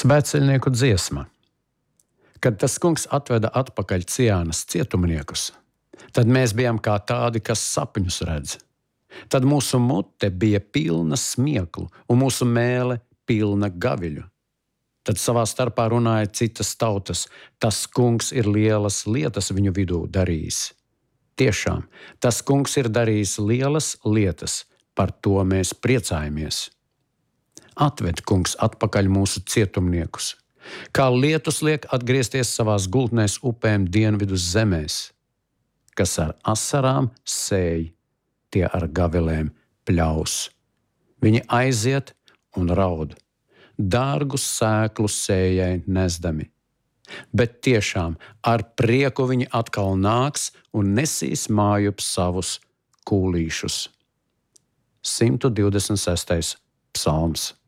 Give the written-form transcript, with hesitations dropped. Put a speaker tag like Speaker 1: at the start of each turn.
Speaker 1: Svētceļnieku dziesma. Kad tas kungs atveda atpakaļ Ciānas cietumniekus, tad mēs bijām kā tādi, kas sapņus redz. Tad mūsu mute bija pilna smieklu un mūsu mēle pilna gaviļu. Tad savā starpā runāja citas tautas, tas kungs ir lielas lietas viņu vidū darījis. Tiešām, tas kungs ir darījis lielas lietas, par to mēs priecājamies. Atved kungs atpakaļ mūsu cietumniekus, kā lietus liek atgriezties savās gultnēs upēm dienvidus zemēs, kas ar asarām sēj, tie ar gavilēm pļaus. Viņi aiziet un raud, dārgus sēklus sējai nesdami. Bet tiešām ar prieku viņi atkal nāks un nesīs mājup savus kūlīšus. 126. psalms.